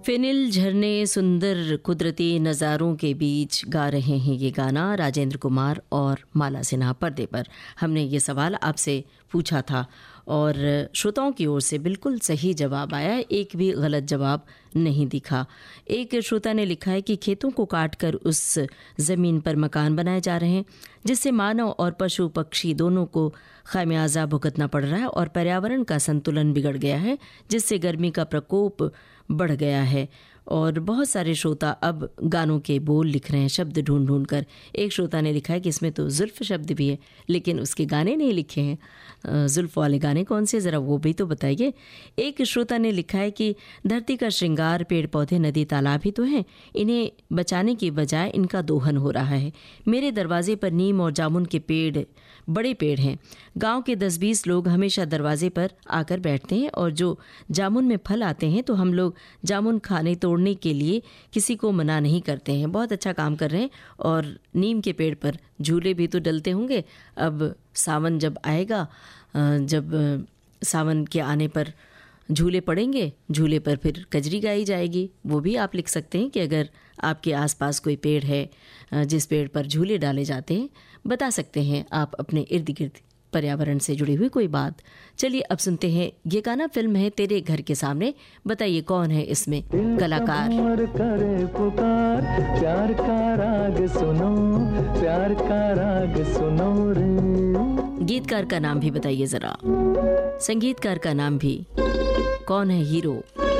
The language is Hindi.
फिनिल झरने सुंदर कुदरती नज़ारों के बीच गा रहे हैं ये गाना राजेंद्र कुमार और माला सिन्हा। पर्दे पर हमने ये सवाल आपसे पूछा था और श्रोताओं की ओर से बिल्कुल सही जवाब आया, एक भी गलत जवाब नहीं दिखा। एक श्रोता ने लिखा है कि खेतों को काटकर उस ज़मीन पर मकान बनाए जा रहे हैं जिससे मानव और पशु पक्षी दोनों को खामियाजा भुगतना पड़ रहा है और पर्यावरण का संतुलन बिगड़ गया है जिससे गर्मी का प्रकोप बढ़ गया है। और बहुत सारे श्रोता अब गानों के बोल लिख रहे हैं शब्द ढूंढ ढूंढ कर। एक श्रोता ने लिखा है कि इसमें तो जुल्फ शब्द भी है लेकिन उसके गाने नहीं लिखे हैं। जुल्फ वाले गाने कौन से, ज़रा वो भी तो बताइए। एक श्रोता ने लिखा है कि धरती का श्रृंगार पेड़ पौधे नदी तालाब ही तो हैं, इन्हें बचाने की बजाय इनका दोहन हो रहा है। मेरे दरवाजे पर नीम और जामुन के पेड़, बड़े पेड़ हैं। गांव के 10-20 लोग हमेशा दरवाजे पर आकर बैठते हैं और जो जामुन में फल आते हैं तो हम लोग जामुन खाने तोड़ने के लिए किसी को मना नहीं करते हैं। बहुत अच्छा काम कर रहे हैं। और नीम के पेड़ पर झूले भी तो डलते होंगे। अब सावन जब आएगा, जब सावन के आने पर झूले पड़ेंगे, झूले पर फिर कजरी गाई जाएगी। वो भी आप लिख सकते हैं कि अगर आपके आसपास कोई पेड़ है जिस पेड़ पर झूले डाले जाते हैं, बता सकते हैं आप अपने इर्द गिर्द पर्यावरण से जुड़ी हुई कोई बात। चलिए अब सुनते हैं ये गाना, फिल्म है तेरे घर के सामने। बताइए कौन है इसमें कलाकार। करे पुकार, प्यार का राग सुनो, प्यार का राग सुनो रे। गीतकार का नाम भी बताइए जरा, संगीतकार का नाम भी, कौन है हीरो।